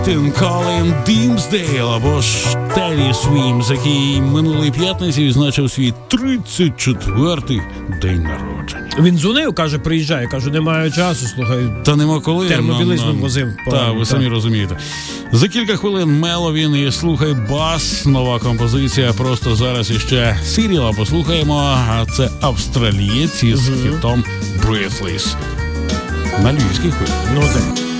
Колін Дімсдейл або ж Тедді Свімс, який минулої п'ятниці відзначив свій 34-й день народження. Він дзвонив, каже, приїжджає, кажу, не маю часу, слухай. Та нема коли. Термобілизну возив. Так, ви самі розумієте. За кілька хвилин Мело він і «Слухай бас», нова композиція, просто зараз іще Сіріла послухаємо, а це австралієць із хітом «Breathless». На львівській хвилі. Ну так.